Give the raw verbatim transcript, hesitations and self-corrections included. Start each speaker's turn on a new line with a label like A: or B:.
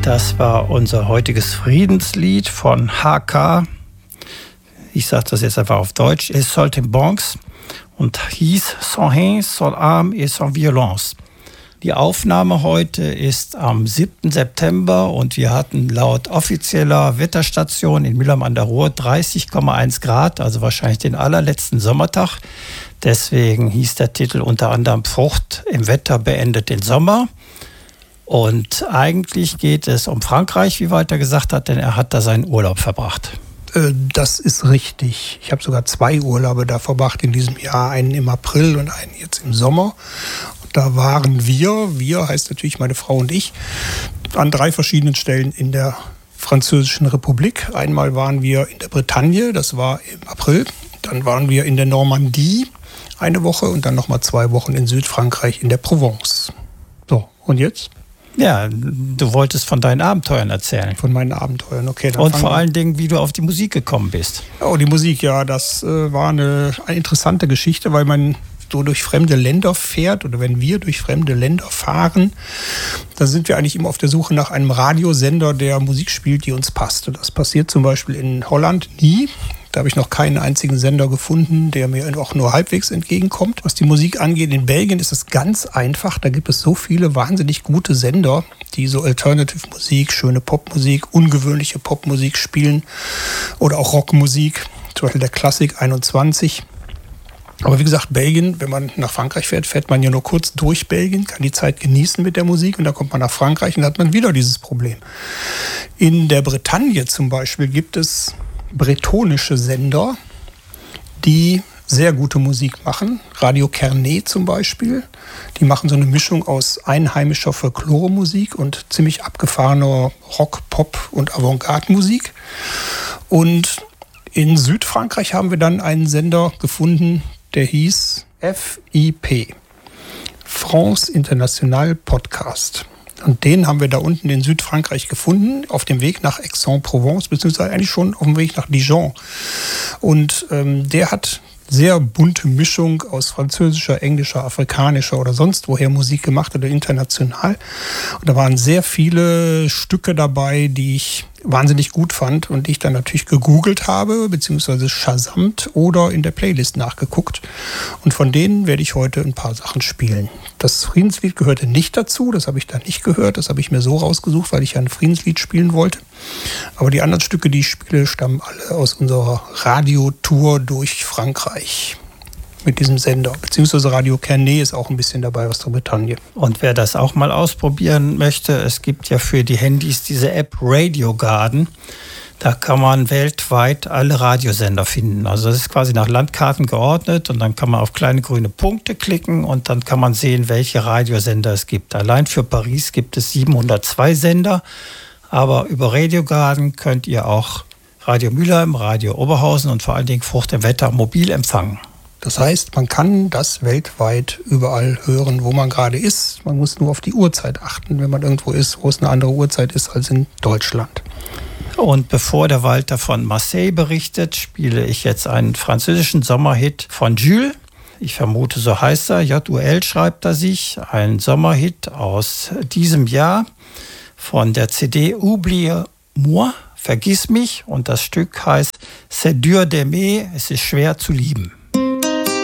A: Das war unser heutiges Friedenslied von H K. Ich sage das jetzt einfach auf Deutsch. Es Saltimbanques und hieß Sans haine, sans arme et sans violence. Die Aufnahme heute ist am siebten September und wir hatten laut offizieller Wetterstation in Mülheim an der Ruhr dreißig Komma eins Grad, also wahrscheinlich den allerletzten Sommertag. Deswegen hieß der Titel unter anderem Frucht im Wetter beendet den Sommer. Und eigentlich geht es um Frankreich, wie Walter gesagt hat, denn er hat da seinen Urlaub verbracht.
B: Das ist richtig. Ich habe sogar zwei Urlaube da verbracht in diesem Jahr, einen im April und einen jetzt im Sommer. Und da waren wir, wir heißt natürlich meine Frau und ich, an drei verschiedenen Stellen in der Französischen Republik. Einmal waren wir in der Bretagne, das war im April. Dann waren wir in der Normandie eine Woche und dann nochmal zwei Wochen in Südfrankreich in der Provence. So, und jetzt?
A: Ja, du wolltest von deinen Abenteuern erzählen.
B: Von meinen Abenteuern, okay. Dann
A: und vor allen Dingen, wie du auf die Musik gekommen bist.
B: Oh, die Musik, ja, das äh, war eine, eine interessante Geschichte, weil man so durch fremde Länder fährt oder wenn wir durch fremde Länder fahren, da sind wir eigentlich immer auf der Suche nach einem Radiosender, der Musik spielt, die uns passt. Und das passiert zum Beispiel in Holland nie. Da habe ich noch keinen einzigen Sender gefunden, der mir auch nur halbwegs entgegenkommt. Was die Musik angeht, in Belgien ist es ganz einfach. Da gibt es so viele wahnsinnig gute Sender, die so Alternative Musik, schöne Popmusik, ungewöhnliche Popmusik spielen oder auch Rockmusik, zum Beispiel der Klassik einundzwanzig. Aber wie gesagt, Belgien, wenn man nach Frankreich fährt, fährt man ja nur kurz durch Belgien, kann die Zeit genießen mit der Musik und dann kommt man nach Frankreich und dann hat man wieder dieses Problem. In der Bretagne zum Beispiel gibt es bretonische Sender, die sehr gute Musik machen. Radio Kernet zum Beispiel. Die machen so eine Mischung aus einheimischer Folklore-Musik und ziemlich abgefahrener Rock, Pop und Avantgarde-Musik. Und in Südfrankreich haben wir dann einen Sender gefunden, der hieß F I P. France International Podcast. Und den haben wir da unten in Südfrankreich gefunden, auf dem Weg nach Aix-en-Provence, beziehungsweise eigentlich schon auf dem Weg nach Dijon. Und ähm, der hat sehr bunte Mischung aus französischer, englischer, afrikanischer oder sonst woher Musik gemacht oder international. Und da waren sehr viele Stücke dabei, die ich wahnsinnig gut fand und die ich dann natürlich gegoogelt habe, beziehungsweise shazamt oder in der Playlist nachgeguckt. Und von denen werde ich heute ein paar Sachen spielen. Das Friedenslied gehörte nicht dazu, das habe ich da nicht gehört, das habe ich mir so rausgesucht, weil ich ja ein Friedenslied spielen wollte. Aber die anderen Stücke, die ich spiele, stammen alle aus unserer Radiotour durch Frankreich mit diesem Sender. Beziehungsweise Radio Kernet ist auch ein bisschen dabei aus der Bretagne.
A: Und wer das auch mal ausprobieren möchte, es gibt ja für die Handys diese App Radio Garden. Da kann man weltweit alle Radiosender finden. Also das ist quasi nach Landkarten geordnet und dann kann man auf kleine grüne Punkte klicken und dann kann man sehen, welche Radiosender es gibt. Allein für Paris gibt es siebenhundertzwei Sender, aber über Radio Garden könnt ihr auch Radio Mülheim, Radio Oberhausen und vor allen Dingen Frucht im Wetter mobil empfangen.
B: Das heißt, man kann das weltweit überall hören, wo man gerade ist. Man muss nur auf die Uhrzeit achten, wenn man irgendwo ist, wo es eine andere Uhrzeit ist als in Deutschland.
A: Und bevor der Walter von Marseille berichtet, spiele ich jetzt einen französischen Sommerhit von Jules. Ich vermute, so heißt er. J U L schreibt er sich. Ein Sommerhit aus diesem Jahr von der C D Oublie-moi, Vergiss mich. Und das Stück heißt C'est dur d'aimer, es ist schwer zu lieben.